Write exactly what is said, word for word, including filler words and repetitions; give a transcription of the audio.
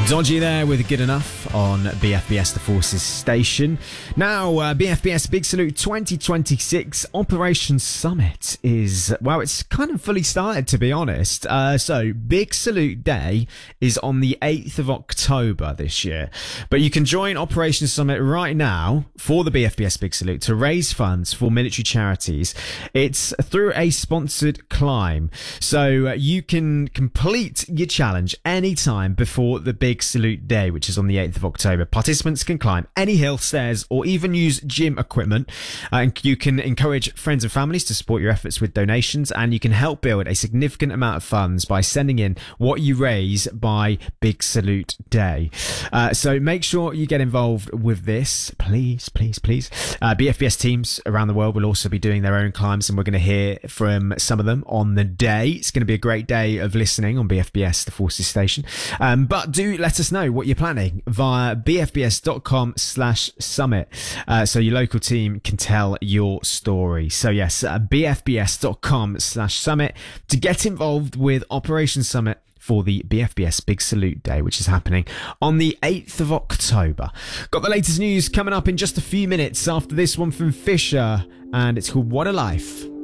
Dodgy there with Good Enough on B F B S The Forces station. Now, uh, B F B S Big Salute twenty twenty-six Operation Summit is, well, it's kind of fully started, to be honest. Uh, so, Big Salute Day is on the eighth of October this year. But you can join Operation Summit right now for the B F B S Big Salute to raise funds for military charities. It's through a sponsored climb. So, uh, you can complete your challenge anytime before the Big Salute Day, which is on the eighth of October. Participants can climb any hill, stairs, or even use gym equipment. Uh, and you can encourage friends and families to support your efforts with donations, and you can help build a significant amount of funds by sending in what you raise by Big Salute Day. Uh, so make sure you get involved with this, please, please, please. Uh, B F B S teams around the world will also be doing their own climbs, and we're going to hear from some of them on the day. It's going to be a great day of listening on B F B S The Forces station. Um, but do let us know what you're planning via bfbs.com slash summit. Uh, so your local team can tell your story. So yes, uh, bfbs.com slash summit to get involved with Operation Summit for the B F B S Big Salute Day, which is happening on the eighth of October. Got the latest news coming up in just a few minutes after this one from Fisher, and it's called What a Life.